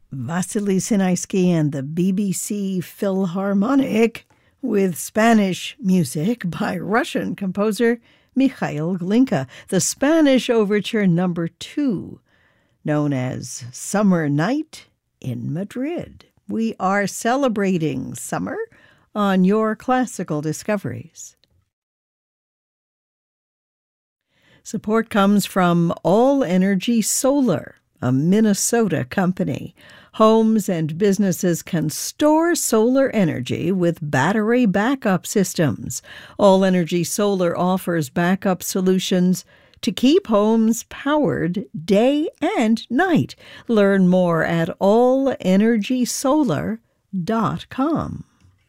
Vasily Sinaisky and the BBC Philharmonic with Spanish music by Russian composer Mikhail Glinka, the Spanish Overture No. 2, known as Summer Night in Madrid. We are celebrating summer on Your Classical Discoveries. Support comes from All Energy Solar, a Minnesota company. Homes and businesses can store solar energy with battery backup systems. All Energy Solar offers backup solutions to keep homes powered day and night. Learn more at allenergysolar.com.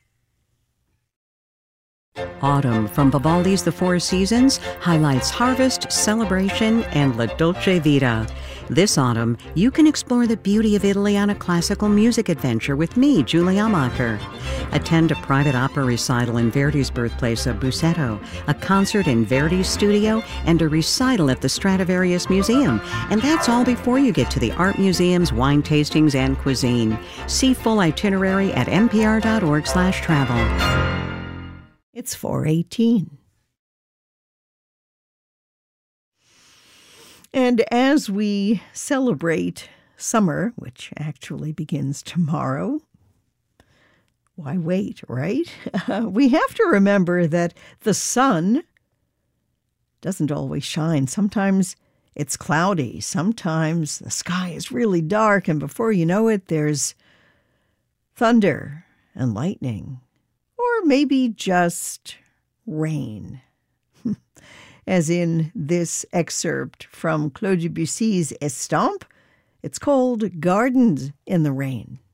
Autumn from Vivaldi's The Four Seasons highlights harvest, celebration, and La Dolce Vita. This autumn, you can explore the beauty of Italy on a classical music adventure with me, Julie Amacher. Attend a private opera recital in Verdi's birthplace of Busseto, a concert in Verdi's studio, and a recital at the Stradivarius Museum. And that's all before you get to the art museums, wine tastings, and cuisine. See full itinerary at npr.org/travel. It's 4:18. And as we celebrate summer, which actually begins tomorrow, why wait, right? We have to remember that the sun doesn't always shine. Sometimes it's cloudy. Sometimes the sky is really dark, and before you know it, there's thunder and lightning. Or maybe just rain, as in this excerpt from Claude Debussy's Estampes. It's called Gardens in the Rain.